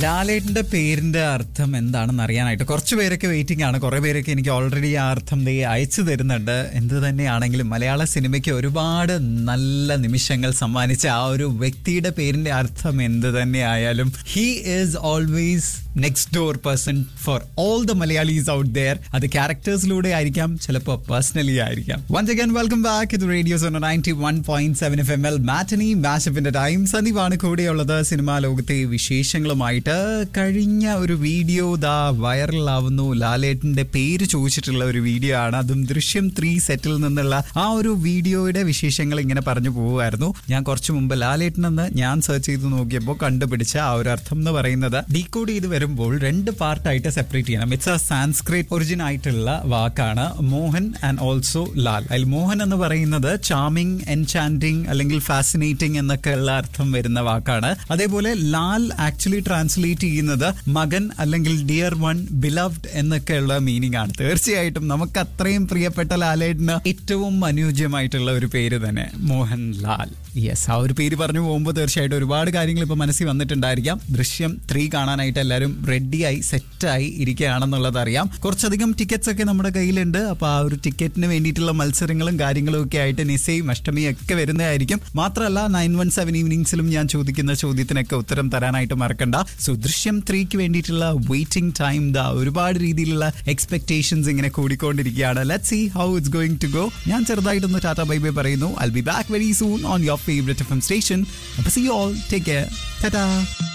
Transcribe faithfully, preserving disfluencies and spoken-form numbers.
ലാലേട്ടന്റെ പേരിന്റെ അർത്ഥം എന്താണെന്ന് അറിയാനായിട്ട് കുറച്ച് പേരൊക്കെ വെയിറ്റിംഗ് ആണ്. കുറെ പേരൊക്കെ എനിക്ക് ഓൾറെഡി ആ അർത്ഥം ദേ അയച്ചു തരുന്നുണ്ട്. എന്ത് തന്നെയാണെങ്കിലും മലയാള സിനിമയ്ക്ക് ഒരുപാട് നല്ല നിമിഷങ്ങൾ സമ്മാനിച്ച ആ ഒരു വ്യക്തിയുടെ പേരിന്റെ അർത്ഥം എന്ത് തന്നെ ആയാലും he is always next door person for all the Malayalees out there. അത് ക്യാരക്ടേഴ്സിലൂടെ ആയിരിക്കാം, ചിലപ്പോൾ പേഴ്സണലി ആയിരിക്കാം. Once again welcome back to radio zone ninety one point seven F M L matinee മാഷപ്പിന്റെ time. സന്ദീപാണ് കൂടെയുള്ളത്. സിനിമാ ലോകത്തെ വിശേഷങ്ങളുമായിട്ട് കഴിഞ്ഞ ഒരു വീഡിയോ ദാ വൈറലാവുന്നു. ലാലേട്ടന്റെ പേര് ചോദിച്ചിട്ടുള്ള ഒരു വീഡിയോ ആണ്. അതും ദൃശ്യം ത്രീ സെറ്റിൽ നിന്നുള്ള ആ ഒരു വീഡിയോയുടെ വിശേഷങ്ങൾ ഇങ്ങനെ പറഞ്ഞു പോവുമായിരുന്നു. ഞാൻ കുറച്ചു മുമ്പ് ലാലേട്ടനെന്ന് ഞാൻ സെർച്ച് ചെയ്ത് നോക്കിയപ്പോൾ കണ്ടുപിടിച്ച ആ ഒരു അർത്ഥം എന്ന് പറയുന്നത് ഡീകോഡ് ചെയ്ത് വരുമ്പോൾ രണ്ട് പാർട്ടായിട്ട് സെപ്പറേറ്റ് ചെയ്യണം. ഇറ്റ്സ് എ സാൻസ്ക്രിറ്റ് ഒറിജിൻ ആയിട്ടുള്ള വാക്കാണ് മോഹൻ ആൻഡ് ഓൾസോ ലാൽ. അതിൽ മോഹൻ എന്ന് പറയുന്നത് ചാമിങ്, എൻചാന്റിങ് അല്ലെങ്കിൽ ഫാസിനേറ്റിംഗ് എന്നൊക്കെ ഉള്ള അർത്ഥം വരുന്ന വാക്കാണ്. അതേപോലെ ലാൽ ആക്ച്വലി ട്രാൻസ്ലേറ്റ് ചെയ്യുന്നത് മകൻ അല്ലെങ്കിൽ ഡിയർ വൺ, ബിലവ്ഡ് എന്നൊക്കെയുള്ള മീനിങ് ആണ്. തീർച്ചയായിട്ടും നമുക്ക് അത്രയും പ്രിയപ്പെട്ട ലാലേട്ടന് ഏറ്റവും അനുയോജ്യമായിട്ടുള്ള ഒരു പേര് തന്നെ മോഹൻ ലാൽ. യെസ്, ആ ഒരു പേര് പറഞ്ഞു പോകുമ്പോൾ തീർച്ചയായിട്ടും ഒരുപാട് കാര്യങ്ങൾ ഇപ്പൊ മനസ്സിൽ വന്നിട്ടുണ്ടായിരിക്കാം. ദൃശ്യം ത്രീ കാണാനായിട്ട് എല്ലാവരും റെഡിയായി സെറ്റായി ഇരിക്കുകയാണെന്നുള്ളത് അറിയാം. കുറച്ചധികം ടിക്കറ്റ്സ് ഒക്കെ നമ്മുടെ കയ്യിലുണ്ട്. അപ്പൊ ആ ഒരു ടിക്കറ്റിന് വേണ്ടിയിട്ടുള്ള മത്സരങ്ങളും കാര്യങ്ങളും ഒക്കെ ആയിട്ട് നിസയും അഷ്ടമിയും ഒക്കെ വരുന്നതായിരിക്കും. മാത്രമല്ല നയൻ വൺ സെവൻ ഈവനിങ്സിലും ഞാൻ ചോദിക്കുന്ന ചോദ്യത്തിനൊക്കെ ഉത്തരം തരാനായിട്ട് മറക്കണ്ട. സോ ദൃശ്യം ത്രീക്ക് വേണ്ടിയിട്ടുള്ള വെയിറ്റിംഗ് ടൈം ദാ ഒരുപാട് രീതിയിലുള്ള എക്സ്പെക്ടേഷൻസ് ഇങ്ങനെ കൂടിക്കൊണ്ടിരിക്കുകയാണ്. Let's see how it's going to go. ഞാൻ ചെറുതായിട്ടൊന്ന് ടാറ്റ ബൈ ബൈ പറയുന്നു. I will be back very soon on your favourite F M station. അപ്പോൾ see you all, take care, Tata.